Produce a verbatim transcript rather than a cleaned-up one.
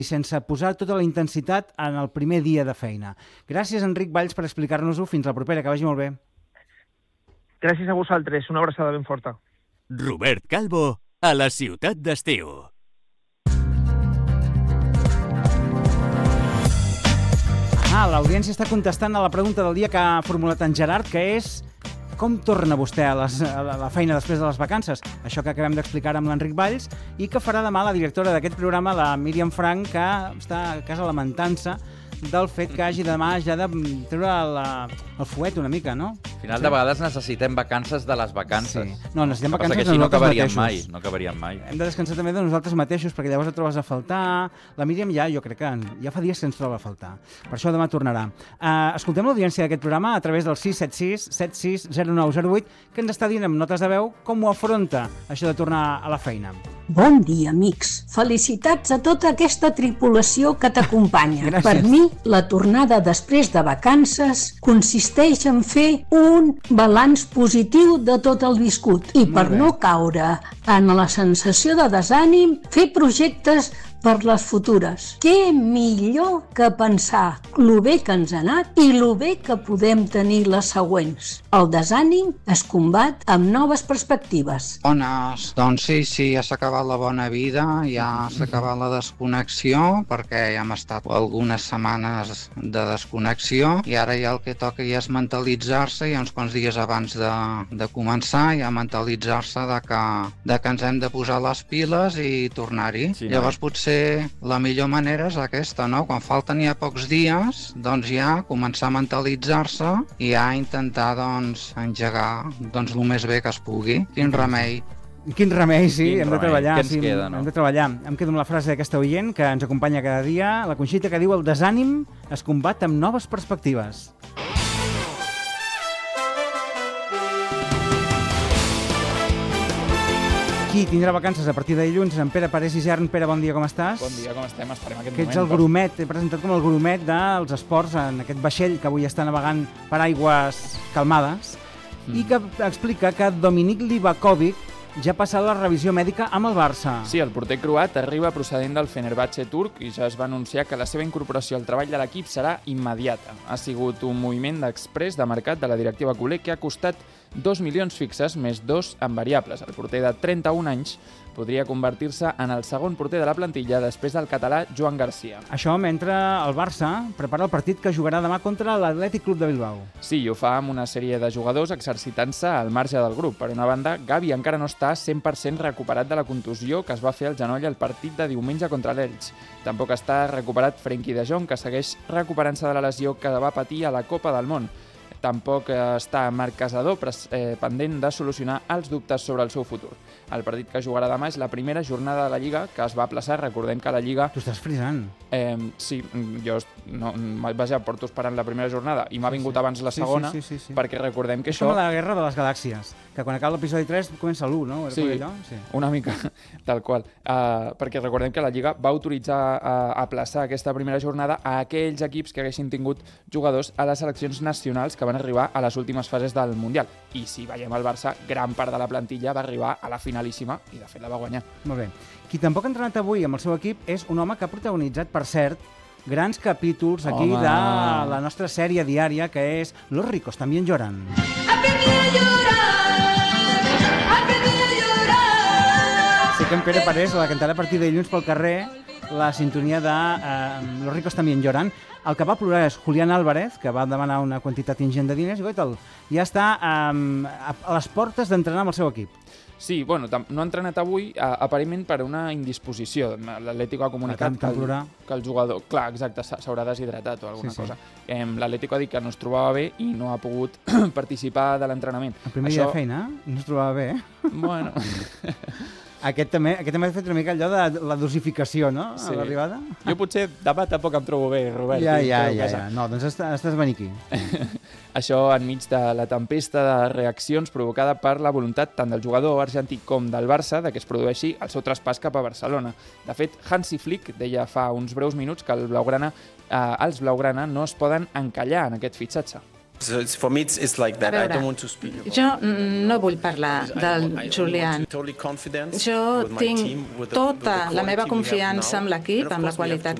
i sense posar tota la intensitat en el primer dia de feina. Gràcies, Enric Valls, per explicar-nos-ho. Fins la propera, que vagi molt bé. Gràcies a vosaltres, una abraçada ben forta. Robert Calvo, a la ciutat d'estiu. Ah, l'audiència està contestant a la pregunta del dia que ha formulat en Gerard, que és: com torna vostè a, les, a la feina després de les vacances? Això que acabem d'explicar amb l'Enric Valls, i que farà demà la directora d'aquest programa, la Míriam Frank, que està a casa lamentant-se del fet que hagi demà ja de treure la, el fuet una mica, no? Al final, de vegades necessitem vacances de les vacances. Sí. No, necessitem vacances de nosaltres no acabaríem mateixos. mai, no acabaríem mai. Hem de descansar també de nosaltres mateixos, perquè llavors et trobes a faltar. La Míriam ja, jo crec que ja fa dies que ens troba a faltar. Per això demà tornarà. Uh, escoltem l'audiència d'aquest programa a través del sis set sis set sis zero nou zero vuit, que ens està dient amb notes de veu com ho afronta, això de tornar a la feina. Bon dia, amics. Felicitats a tota aquesta tripulació que t'acompanya. Gràcies. Per mi, la tornada després de vacances consisteix en fer un balanç positiu de tot el viscut i, per no caure en la sensació de desànim, fer projectes per les futures. Què millor que pensar lo bé que ens ha anat i lo bé que podem tenir les següents. El desànim es combat amb noves perspectives. Bones, doncs sí, sí, ja s'ha acabat la bona vida, ja s'ha acabat la desconnexió, perquè ja hem estat algunes setmanes de desconnexió i ara ja el que toca ja és mentalitzar-se, ja uns quants dies abans de, de començar, ja mentalitzar-se de que, de que ens hem de posar les piles i tornar-hi. Sí, llavors potser la millor manera és aquesta, no? Quan falten ja pocs dies, doncs ja començar a mentalitzar-se i ja intentar, doncs, engegar doncs, el més bé que es pugui. Quin remei. Quin remei, sí, Quin hem de remei. treballar. Què ens sí, queda, no? Hem de treballar. Em quedo amb la frase d'aquesta oient que ens acompanya cada dia, la Conxita, que diu: el desànim es combat amb noves perspectives. Qui tindrà vacances a partir de dilluns? En Pere Parés Isern. Pere, bon dia, com estàs? Bon dia, com estem? Esperem aquest Que moment. ets el grumet, he presentat com el grumet dels esports en aquest vaixell que avui està navegant per aigües calmades mm. i que explica que Dominik Livakovic ja ha passat la revisió mèdica amb el Barça. Sí, el porter croat arriba procedent del Fenerbahçe turc i ja es va anunciar que la seva incorporació al treball de l'equip serà immediata. Ha sigut un moviment d'exprés de mercat de la directiva culer que ha costat dos milions fixes més dos en variables. El porter de trenta-un anys podria convertir-se en el segon porter de la plantilla després del català Joan Garcia. Això mentre el Barça prepara el partit que jugarà demà contra l'Atlètic Club de Bilbao. Sí, i ho fa amb una sèrie de jugadors exercitant-se al marge del grup. Per una banda, Gavi encara no està cent per cent recuperat de la contusió que es va fer al genoll al partit de diumenge contra l'Elx. Tampoc està recuperat Frenkie de Jong, que segueix recuperant-se de la lesió que va patir a la Copa del Món. Tampoc està Marc Casador, eh, pendent de solucionar els dubtes sobre el seu futur. El partit que jugarà demà és la primera jornada de la Lliga, que es va aplaçar. Recordem que la Lliga... Tu estàs frisant. Eh, sí, jo no, vaja, porto esperant la primera jornada i m'ha sí, vingut sí. abans la segona, sí, sí, sí, sí. perquè recordem que és això... És com la guerra de les galàxies, que quan acaba l'episodi tres comença l'u, no? Sí, allò? Sí, una mica, tal qual. Uh, perquè recordem que la Lliga va autoritzar a aplaçar aquesta primera jornada a aquells equips que haguessin tingut jugadors a les seleccions nacionals que van arribar a les últimes fases del Mundial. I si veiem el Barça, gran part de la plantilla va arribar a la finalíssima i de fet la va guanyar. Molt bé. Qui tampoc ha entrenat avui amb el seu equip és un home que ha protagonitzat, per cert, grans capítols aquí Home. de la nostra sèrie diària, que és Los ricos también lloran. Sé que en Pere Parés la cantarà a partir de dilluns pel carrer, la sintonia de eh, Los ricos también lloran. El que va plorar és Julián Álvarez, que va demanar una quantitat ingent de diners, i guaita'l, ja està eh, a les portes d'entrenar amb el seu equip. Sí, bueno, no ha entrenat avui, eh, aparentment per una indisposició. L'Atlético ha comunicat que el, que el jugador... Clar, exacte, s'haurà deshidratat o alguna sí, sí. cosa. Eh, L'Atlético ha dit que no es trobava bé i no ha pogut participar de l'entrenament. El primer Això... dia de feina no es trobava bé. Bueno... Aquest també, aquest també ha fet una mica allò de la dosificació, no?, sí. a l'arribada. Jo potser demà tampoc em trobo bé, Robert. Ja, ja, ja, ja. No, doncs estàs, estàs beniqui. Això enmig de la tempesta de reaccions provocada per la voluntat tant del jugador argentí com del Barça de que es produeixi el seu traspàs cap a Barcelona. De fet, Hansi Flick deia fa uns breus minuts que el Blaugrana, eh, els Blaugrana no es poden encallar en aquest fitxatge. For me, it's like that. I don't want to speak about. Jo no vull parlar del Julián. Jo tinc tota la meva confiança amb l'equip, amb la qualitat